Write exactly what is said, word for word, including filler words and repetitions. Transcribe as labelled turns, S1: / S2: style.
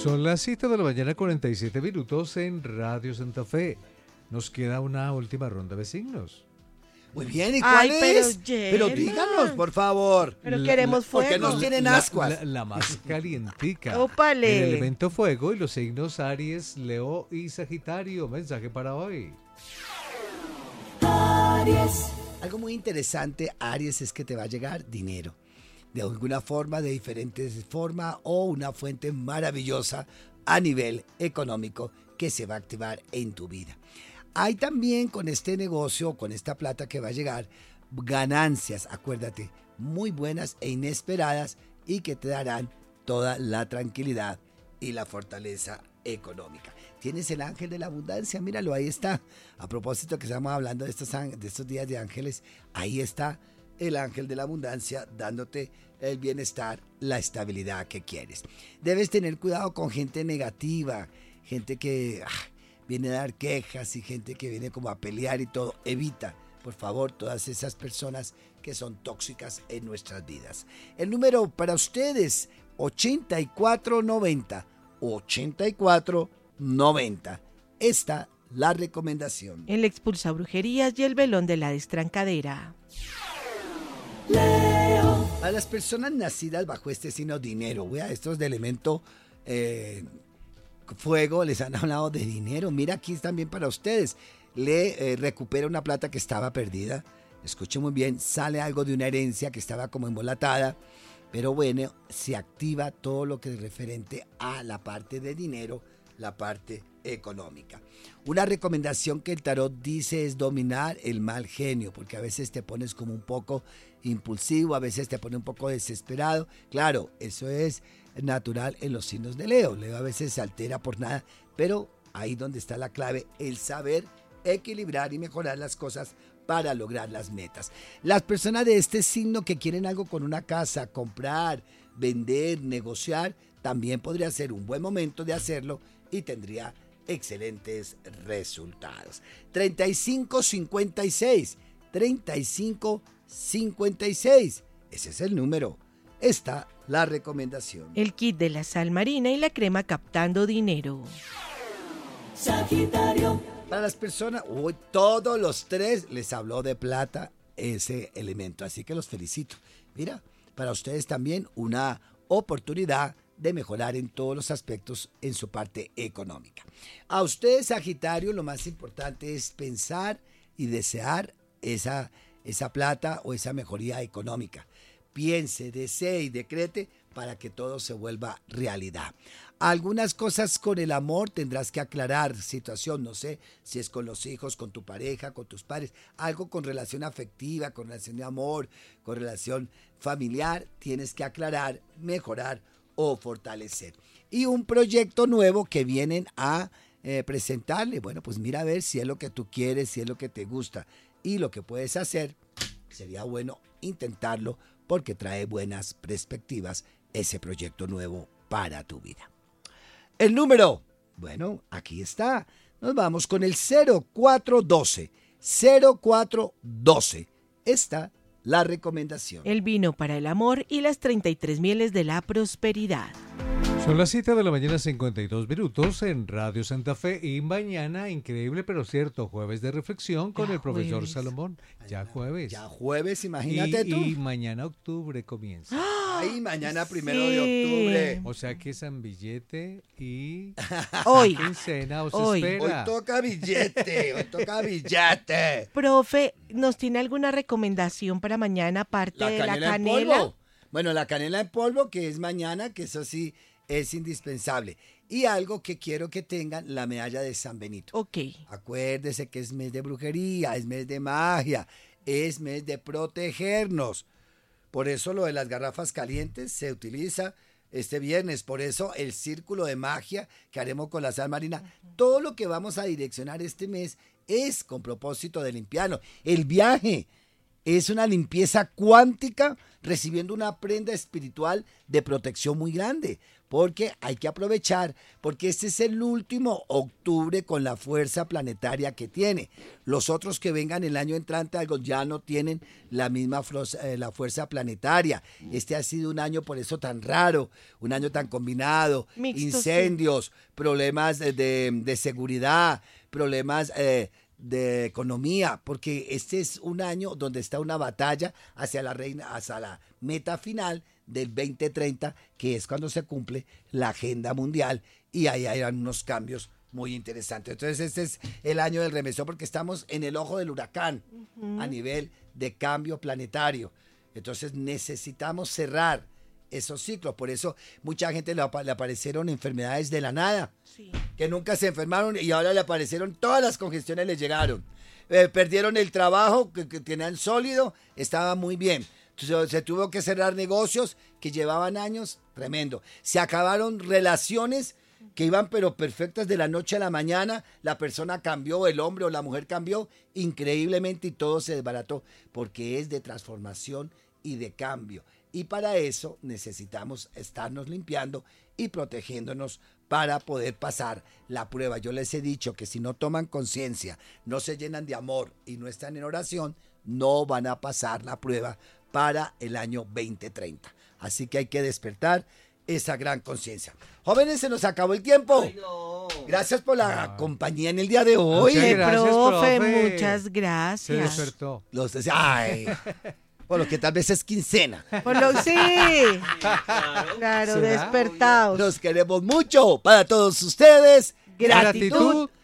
S1: Son las siete de la mañana, cuarenta y siete minutos en Radio Santa Fe. Nos queda una última ronda de signos.
S2: Muy bien, ¿y cuál
S3: Ay, pero
S2: es?
S3: Jenna.
S2: Pero díganos, por favor.
S3: Pero
S1: La-
S3: queremos
S1: la-
S2: porque
S3: fuego.
S2: nos tienen
S1: La-
S2: ascuas.
S1: La, la más calientica.
S3: Ópale.
S1: El elemento fuego y los signos Aries, Leo y Sagitario. Mensaje para hoy.
S2: Algo muy interesante, Aries, es que te va a llegar dinero. De alguna forma, de diferentes formas, o una fuente maravillosa a nivel económico que se va a activar en tu vida. Hay también con este negocio, con esta plata que va a llegar, ganancias, acuérdate, muy buenas e inesperadas y que te darán toda la tranquilidad y la fortaleza económica. Tienes el ángel de la abundancia, míralo, ahí está. A propósito que estamos hablando de estos, de estos días de ángeles, ahí está el ángel de la abundancia dándote el bienestar, la estabilidad que quieres. Debes tener cuidado con gente negativa, gente que ah, viene a dar quejas y gente que viene como a pelear y todo. Evita, por favor, todas esas personas que son tóxicas en nuestras vidas. El número para ustedes, ochenta y cuatro noventa, ochenta y cuatro noventa. Esta la recomendación.
S3: El expulsa brujerías y el velón de la destrancadera.
S2: A las personas nacidas bajo este signo dinero, vea, estos de elemento eh, fuego, les han hablado de dinero. Mira, aquí también para ustedes. Le eh, recupera una plata que estaba perdida. Escuchen muy bien, sale algo de una herencia que estaba como embolatada. Pero bueno, se activa todo lo que es referente a la parte de dinero, la parte económica. Una recomendación que el tarot dice es dominar el mal genio, porque a veces te pones como un poco impulsivo, a veces te pone un poco desesperado. Claro, eso es natural en los signos de Leo. Leo a veces se altera por nada, pero ahí donde está la clave, el saber equilibrar y mejorar las cosas para lograr las metas. Las personas de este signo que quieren algo con una casa, comprar, vender, negociar, también podría ser un buen momento de hacerlo y tendría excelentes resultados. treinta y cinco cincuenta y seis, treinta y cinco cincuenta y seis, ese es el número. Esta la recomendación.
S3: El kit de la sal marina y la crema captando dinero.
S4: Sagitario,
S2: Para las personas, uy, todos los tres les habló de plata ese elemento, así que los felicito. Mira, para ustedes también una oportunidad de mejorar en todos los aspectos en su parte económica. A ustedes, Sagitario, lo más importante es pensar y desear esa, esa plata o esa mejoría económica. Piense, desee y decrete para que todo se vuelva realidad. Algunas cosas con el amor tendrás que aclarar, situación, no sé, si es con los hijos, con tu pareja, con tus padres, algo con relación afectiva, con relación de amor, con relación familiar, tienes que aclarar, mejorar o fortalecer. Y un proyecto nuevo que vienen a eh, presentarle, bueno, pues mira a ver si es lo que tú quieres, si es lo que te gusta y lo que puedes hacer, sería bueno intentarlo porque trae buenas perspectivas ese proyecto nuevo para tu vida. El número, bueno, aquí está. Nos vamos con el cero cuatro doce. cero cuatro doce. Esta la recomendación.
S3: El vino para el amor y las treinta y tres mieles de la prosperidad.
S1: Son las siete de la mañana, cincuenta y dos minutos en Radio Santa Fe y mañana, increíble pero cierto, jueves de reflexión con
S3: Ya
S1: el profesor
S3: jueves.
S1: Salomón. Ya jueves.
S2: Ya jueves, imagínate
S1: y,
S2: tú.
S1: y mañana octubre comienza.
S2: Ay, mañana primero
S3: Sí.
S2: de octubre.
S1: O sea que San Billete y
S3: Hoy,
S1: quincena os
S3: Hoy.
S2: Hoy
S1: espera.
S2: toca billete, hoy toca billete.
S3: profe, ¿nos tiene alguna recomendación para mañana aparte
S2: La
S3: de la
S2: canela en
S3: canela?
S2: polvo. Bueno, la canela en polvo que es mañana, que eso sí es indispensable. Y algo que quiero que tengan, la medalla de San Benito.
S3: Ok.
S2: Acuérdese que es mes de brujería, es mes de magia, es mes de protegernos. Por eso lo de las garrafas calientes se utiliza este viernes. Por eso el círculo de magia que haremos con la sal marina, todo lo que vamos a direccionar este mes es con propósito de limpiarnos. El viaje, es una limpieza cuántica, recibiendo una prenda espiritual de protección muy grande, porque hay que aprovechar, porque este es el último octubre con la fuerza planetaria que tiene. Los otros que vengan el año entrante algo ya no tienen la misma fuerza, eh, la fuerza planetaria. Este ha sido un año por eso tan raro, un año tan combinado,
S3: Mixto,
S2: incendios, sí. problemas de, de, de seguridad, problemas eh, de economía, porque este es un año donde está una batalla hacia la reina, hacia la meta final del veinte treinta, que es cuando se cumple la agenda mundial, y ahí hay unos cambios muy interesantes. Entonces este es el año del remesón, porque estamos en el ojo del huracán uh-huh. a nivel de cambio planetario. Entonces necesitamos cerrar esos ciclos. Por eso mucha gente le, ap- le aparecieron enfermedades de la nada, sí. que nunca se enfermaron, y ahora le aparecieron todas las congestiones, les llegaron. Eh, perdieron el trabajo que, que tenían sólido, estaba muy bien. Entonces, se tuvo que cerrar negocios que llevaban años, tremendo. Se acabaron relaciones que iban pero perfectas de la noche a la mañana. La persona cambió, el hombre o la mujer cambió increíblemente y todo se desbarató, porque es de transformación y de cambio. Y para eso necesitamos estarnos limpiando y protegiéndonos para poder pasar la prueba. Yo les he dicho que si no toman conciencia, no se llenan de amor y no están en oración, no van a pasar la prueba para el año veinte treinta. Así que hay que despertar esa gran conciencia. Jóvenes, se nos acabó el tiempo. Ay, no. Gracias por la ah. compañía en el día de hoy.
S3: Muchas
S1: gracias,
S3: profe,
S1: profe.
S3: Muchas gracias.
S1: Se despertó.
S2: Los, ay. Por lo que tal vez es quincena.
S3: Por lo sí. Claro, despertados.
S2: Los queremos mucho. Para todos ustedes,
S1: gratitud, gratitud